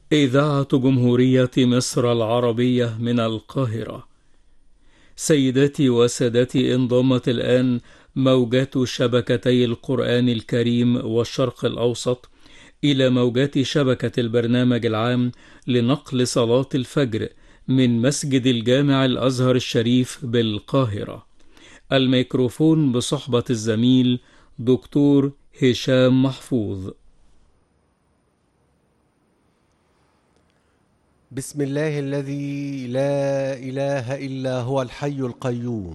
إذاعة جمهورية مصر العربية من القاهرة. سيداتي وسادتي، انضمت الآن موجات شبكتي القرآن الكريم والشرق الأوسط إلى موجات شبكة البرنامج العام لنقل صلاة الفجر من مسجد الجامع الأزهر الشريف بالقاهرة. الميكروفون بصحبة الزميل دكتور هشام محفوظ. بسم الله الذي لا إله إلا هو الحي القيوم،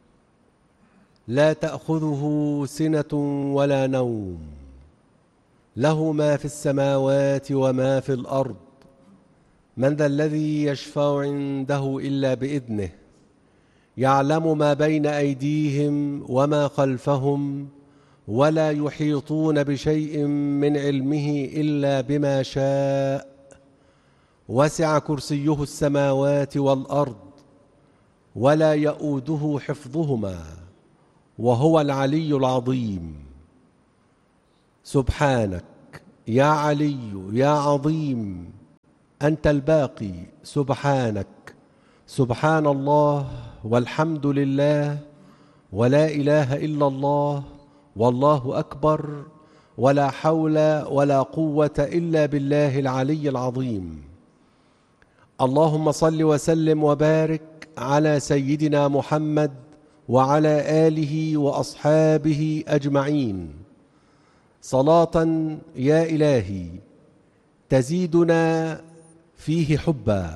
لا تأخذه سنة ولا نوم، له ما في السماوات وما في الأرض، من ذا الذي يشفع عنده إلا بإذنه، يعلم ما بين أيديهم وما خلفهم، ولا يحيطون بشيء من علمه إلا بما شاء، وسع كرسيه السماوات والأرض ولا يؤوده حفظهما وهو العلي العظيم. سبحانك يا علي يا عظيم، أنت الباقي، سبحانك، سبحان الله والحمد لله ولا إله إلا الله والله أكبر، ولا حول ولا قوة إلا بالله العلي العظيم. اللهم صل وسلم وبارك على سيدنا محمد وعلى آله وأصحابه أجمعين، صلاة يا إلهي تزيدنا فيه حبا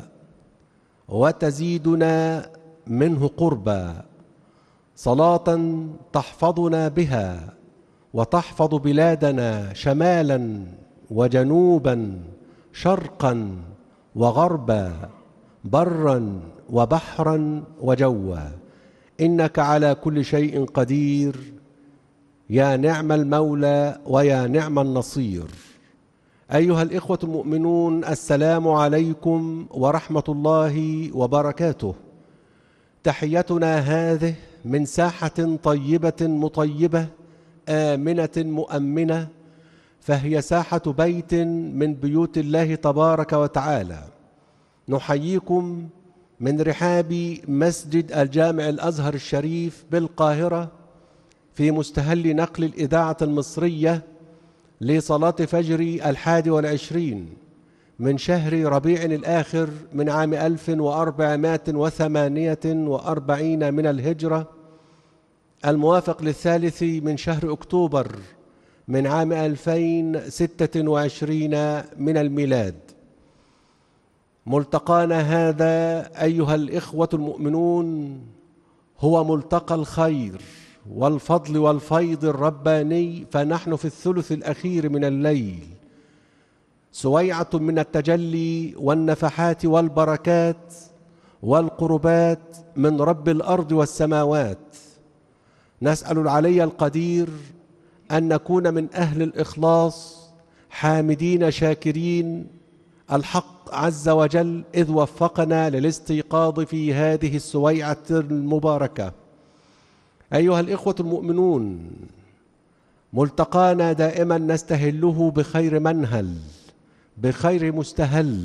وتزيدنا منه قربا، صلاة تحفظنا بها وتحفظ بلادنا شمالا وجنوبا، شرقا وغربا، برا وبحرا وجوا، إنك على كل شيء قدير، يا نعم المولى ويا نعم النصير. أيها الإخوة المؤمنون، السلام عليكم ورحمة الله وبركاته. تحيتنا هذه من ساحة طيبة مطيبة آمنة مؤمنة، فهي ساحة بيت من بيوت الله تبارك وتعالى. نحييكم من رحاب مسجد الجامع الأزهر الشريف بالقاهرة في مستهل نقل الإذاعة المصرية لصلاة فجر 21 من شهر ربيع الآخر من عام 1448 من الهجرة، الموافق للثالث من شهر أكتوبر من عام 2026 من الميلاد. ملتقانا هذا أيها الإخوة المؤمنون هو ملتقى الخير والفضل والفيض الرباني، فنحن في الثلث الأخير من الليل، سويعة من التجلي والنفحات والبركات والقربات من رب الأرض والسماوات. نسأل العلي القدير أن نكون من أهل الإخلاص حامدين شاكرين الحق عز وجل إذ وفقنا للاستيقاظ في هذه السويعة المباركة. أيها الإخوة المؤمنون، ملتقانا دائما نستهله بخير منهل، بخير مستهل،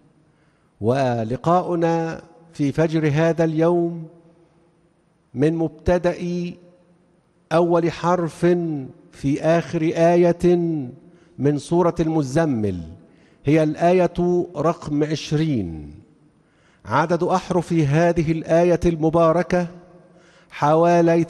ولقاؤنا في فجر هذا اليوم من مبتدأ أول حرف في آخر آية من سورة المزمل، هي الآية رقم 20. عدد أحرف هذه الآية المباركة حوالي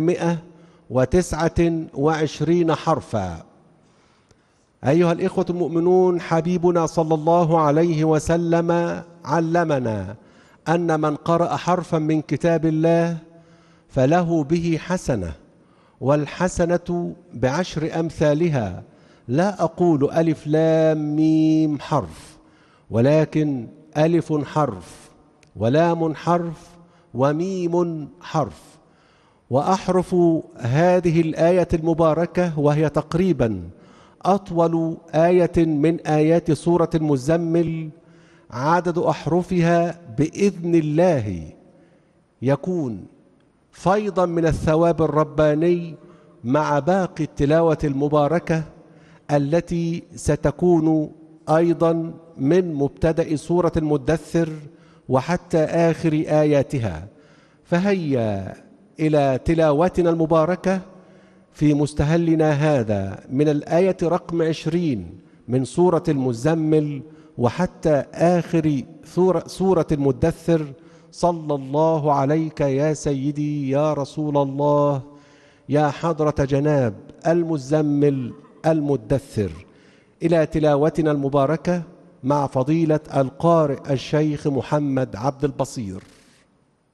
329 حرفا. أيها الإخوة المؤمنون، حبيبنا صلى الله عليه وسلم علمنا أن من قرأ حرفا من كتاب الله فله به حسنة، والحسنة ب10 أمثالها. لا أقول ألف لام ميم حرف، ولكن ألف حرف ولام حرف وميم حرف. وأحرف هذه الآية المباركة، وهي تقريبا أطول آية من آيات سورة المزمل، عدد أحرفها بإذن الله يكون فيضا من الثواب الرباني مع باقي التلاوة المباركة التي ستكون أيضا من مبتدأ سورة المدثر وحتى آخر آياتها. فهيا إلى تلاوتنا المباركة في مستهلنا هذا من الآية رقم 20 من سورة المزمل وحتى آخر سورة المدثر. صلى الله عليك يا سيدي يا رسول الله يا حضرة جناب المزمل المدثر. إلى تلاوتنا المباركة مع فضيلة القارئ الشيخ محمد عبد البصير.